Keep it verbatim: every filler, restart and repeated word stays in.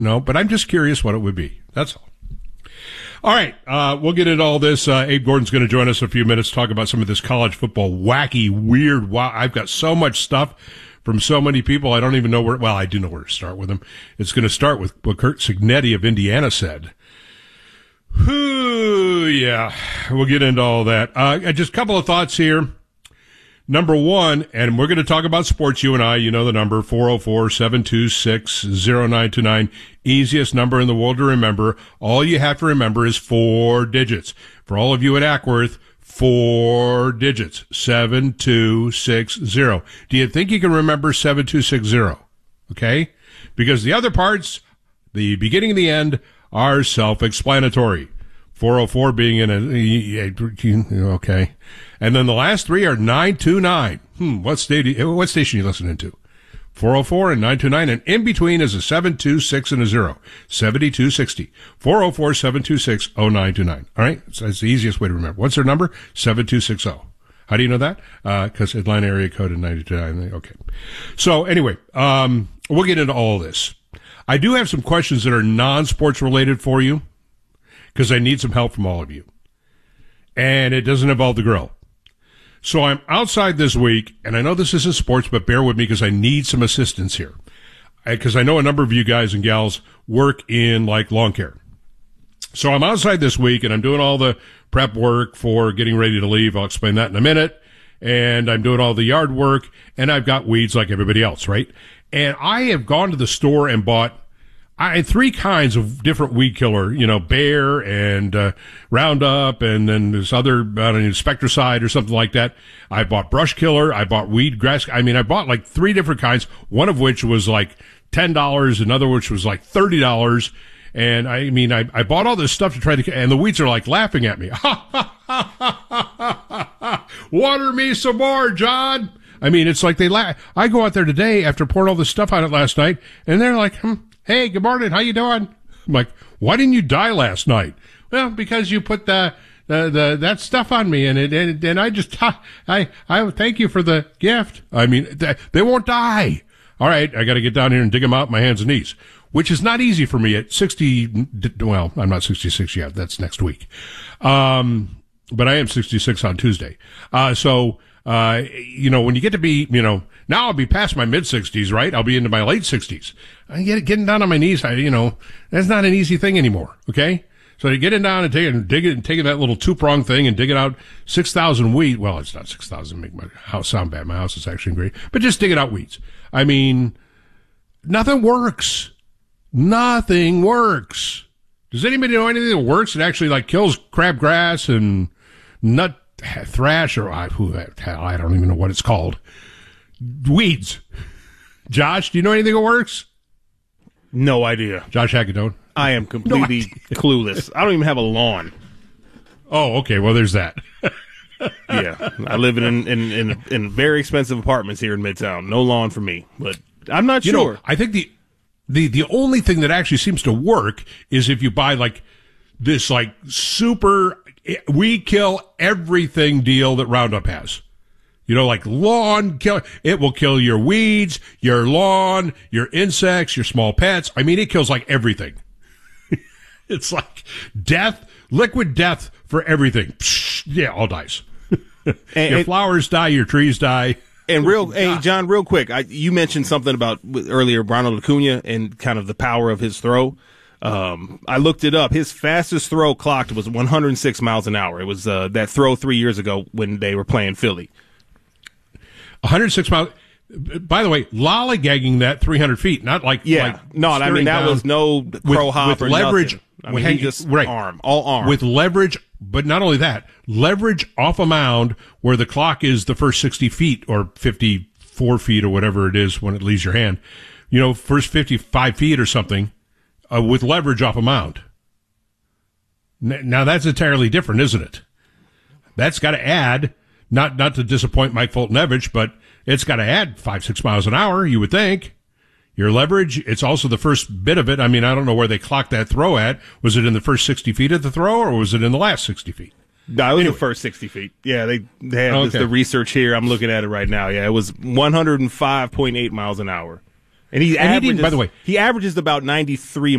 No, but I'm just curious what it would be. That's all. All right, uh, we'll get into all this. Uh, Abe Gordon's going to join us in a few minutes to talk about some of this college football wacky, weird. Wow, I've got so much stuff from so many people. I don't even know where. Well, I do know where to start with them. It's going to start with what Kurt Cignetti of Indiana said. Whew, yeah, we'll get into all that. Uh, just a couple of thoughts here. Number one, and we're going to talk about sports, you and I, you know the number, four oh four, seven two six, oh nine two nine. Easiest number in the world to remember. All you have to remember is four digits. For all of you at Ackworth, four digits, seven two six zero. Do you think you can remember seven two six zero? Okay? Because the other parts, the beginning and the end, are self-explanatory. four oh four being in a, okay. And then the last three are nine two nine. Hmm, what state, what station are you listening to? four oh four and nine two nine, and in between is a seven two six and a zero. seventy-two sixty. four oh four, seven two six, oh nine two nine. All right? So that's the easiest way to remember. What's their number? seven two six zero. How do you know that? Uh, cause Atlanta area code is nine two nine. Okay. So anyway, um, we'll get into all this. I do have some questions that are non-sports related for you, because I need some help from all of you. And it doesn't involve the grill. So I'm outside this week, and I know this isn't sports, but bear with me because I need some assistance here. Because I, I know a number of you guys and gals work in, like, lawn care. So I'm outside this week, and I'm doing all the prep work for getting ready to leave. I'll explain that in a minute. And I'm doing all the yard work, and I've got weeds like everybody else, right? And I have gone to the store and bought I had three kinds of different weed killer, you know, Bayer and uh, Roundup, and then this other, I don't know, Spectricide or something like that. I bought brush killer. I bought weed grass. I mean, I bought like three different kinds, one of which was like ten dollars, another which was like thirty dollars. And I mean, I, I bought all this stuff to try to, and the weeds are like laughing at me. Water me some more, John. I mean, it's like they laugh. I go out there today after pouring all this stuff on it last night, and they're like, hmm. Hey, good morning. How you doing? I'm like, why didn't you die last night? Well, because you put the, the, the, that stuff on me and it, and, and I just, I, I thank you for the gift. I mean, they, they won't die. All right. I got to get down here and dig them out with my hands and knees, which is not easy for me at sixty. Well, I'm not sixty-six yet. That's next week. Um, but I am sixty-six on Tuesday. Uh, so, uh, you know, when you get to be, you know, now I'll be past my mid-sixties, right? I'll be into my late sixties. I get getting down on my knees, I, you know, that's not an easy thing anymore, okay? So to get it down and take it and dig it and taking that little two-prong thing and dig it out six thousand weeds. Well, it's not six thousand, make my house sound bad. My house is actually great. But just dig it out weeds. I mean, nothing works. Nothing works. Does anybody know anything that works that actually, like, kills crabgrass and nut thrash or, I, who, I don't even know what it's called. Weeds. Josh, do you know anything that works? No idea. Josh Hagedorn? I am completely no clueless. I don't even have a lawn. Oh, okay. Well, there's that. Yeah. I live in, in, in, in very expensive apartments here in Midtown. No lawn for me, but I'm not you sure. Know, I think the, the, the only thing that actually seems to work is if you buy like this like super we kill everything deal that Roundup has. You know, like lawn kill, it will kill your weeds, your lawn, your insects, your small pets. I mean, it kills like everything. It's like death, liquid death for everything. Psh, yeah, all dies. And, your and, flowers die, your trees die. And real, hey, John, real quick, I, you mentioned something about earlier Ronald Acuna and kind of the power of his throw. Um, I looked it up. His fastest throw clocked was one hundred six miles an hour. It was uh, that throw three years ago when they were playing Philly. one hundred six miles. By the way, lollygagging that three hundred feet, not like yeah. Like no, I mean that was no pro with, hop with or leverage. Nothing. I mean, he just right. arm, all arm with leverage. But not only that, leverage off a mound where the clock is the first sixty feet or fifty-four feet or whatever it is when it leaves your hand. You know, first fifty-five feet or something uh, with leverage off a mound. N- now that's entirely different, isn't it? That's got to add. Not not to disappoint Mike Fulton-Evich, but it's got to add five, six miles an hour, you would think. Your leverage, it's also the first bit of it. I mean, I don't know where they clocked that throw at. Was it in the first sixty feet of the throw, or was it in the last sixty feet? No, it was anyway. The first sixty feet. Yeah, they, they have okay. this, the research here. I'm looking at it right now. Yeah, it was one hundred five point eight miles an hour. And he And he averages, didn't- by the way- he averages about ninety-three